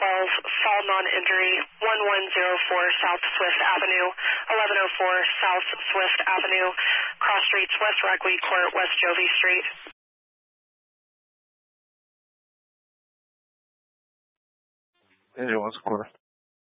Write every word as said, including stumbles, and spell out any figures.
twelve, fall non-injury, one one zero four South Swift Avenue, eleven oh four South Swift Avenue, cross streets West Ragweed Court, West Jovi Street. Engine, what's the quarter?